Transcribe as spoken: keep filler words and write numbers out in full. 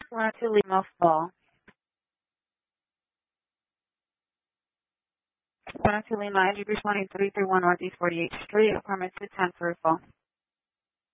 one two Lima Fall. one two Lima, Andrew Beach one eight three three one Northeast forty-eighth Street, apartment two ten for a fall.